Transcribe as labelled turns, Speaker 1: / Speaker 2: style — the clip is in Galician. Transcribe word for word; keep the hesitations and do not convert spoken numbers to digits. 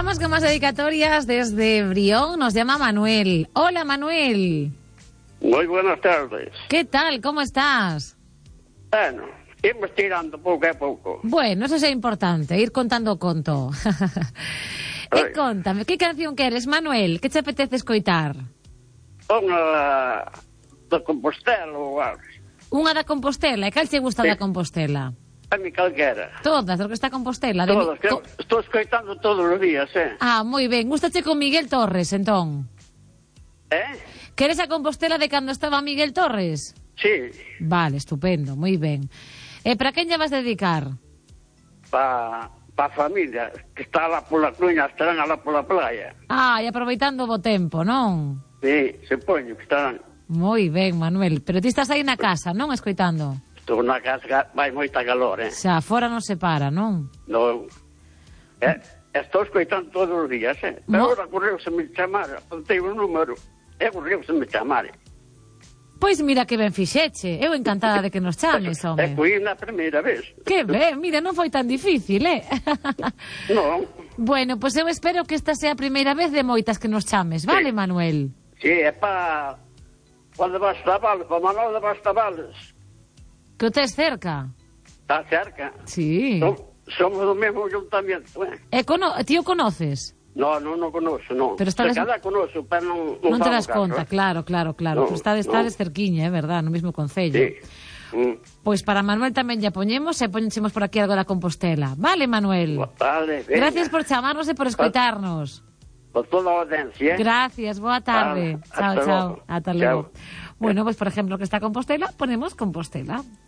Speaker 1: Vamos con más dedicatorias desde Brión. Nos llama Manuel. Hola, Manuel.
Speaker 2: Muy buenas tardes.
Speaker 1: ¿Qué tal? ¿Cómo estás?
Speaker 2: Bueno, imos tirando pouco a pouco.
Speaker 1: Bueno, eso é importante, ir contando conto. E contame, que canción queres, Manuel? Que te apetece escoitar?
Speaker 2: Unha da Compostela ou algo.
Speaker 1: Unha da Compostela. E cal te gusta
Speaker 2: Sí.
Speaker 1: da Compostela?
Speaker 2: A mi calquera.
Speaker 1: Todas, do que está Compostela. De
Speaker 2: Todas,
Speaker 1: mi...
Speaker 2: que
Speaker 1: Co...
Speaker 2: estou escoitando todos os días, eh?
Speaker 1: Ah, moi ben. Gústache con Miguel Torres, entón?
Speaker 2: Eh?
Speaker 1: Queres a Compostela de cando estaba Miguel Torres?
Speaker 2: Sí,
Speaker 1: Vale, estupendo, moi ben. E para quen lle vas dedicar?
Speaker 2: pa, pa familia, que está lá pola Cluña, estarán lá pola playa.
Speaker 1: Ah, e aproveitando o bo tempo, non?
Speaker 2: Sí, se poño que estarán.
Speaker 1: Moi ben, Manuel. Pero ti estás aí na casa, non? Escoitando.
Speaker 2: Estou na casa, vai moita calor, eh?
Speaker 1: Xa, fora non se para, non?
Speaker 2: Non. Eh, estou escoitando todos os días, eh? Pero
Speaker 1: Mo-
Speaker 2: agora correu-se-me chamar, apuntei o número, e correu-se-me chamar.
Speaker 1: Pois mira que ben fixeche. Eu encantada de que nos chames,
Speaker 2: É
Speaker 1: home.
Speaker 2: que na primeira vez.
Speaker 1: Que ben, mira, non foi tan difícil, eh?
Speaker 2: Non.
Speaker 1: Bueno, pois eu espero que esta sea a primeira vez de moitas que nos chames, vale,
Speaker 2: Sí.
Speaker 1: Manuel?
Speaker 2: Sí, é pa... Quando vas a Vales, pa Manol de Bastavales.
Speaker 1: Que o tes cerca?
Speaker 2: Está cerca.
Speaker 1: Sí.
Speaker 2: Som, somos do mesmo ayuntamiento, eh?
Speaker 1: E cono... ti o conoces?
Speaker 2: No, non o conoso, non.
Speaker 1: Pero estades-
Speaker 2: Se cada conoso, pero non... Non,
Speaker 1: Non te
Speaker 2: famo
Speaker 1: das
Speaker 2: caso,
Speaker 1: conta,
Speaker 2: eh?
Speaker 1: claro, claro, claro.
Speaker 2: No,
Speaker 1: Pero estades,
Speaker 2: no.
Speaker 1: estades cerquiña, é verdad, no mesmo concello.
Speaker 2: Sí. Mm.
Speaker 1: Pois para Manuel tamén lle poñemos e poñemos por aquí algo da Compostela. Vale, Manuel?
Speaker 2: Vale, venga.
Speaker 1: Gracias por chamarnos e por escoitarnos.
Speaker 2: Por toda a audiencia, eh?
Speaker 1: Gracias, boa tarde.
Speaker 2: Vale,
Speaker 1: Chao,
Speaker 2: hasta
Speaker 1: chao.
Speaker 2: luego.
Speaker 1: Hasta
Speaker 2: Chao.
Speaker 1: luego. Bueno, pues por ejemplo, que está Compostela, ponemos Compostela.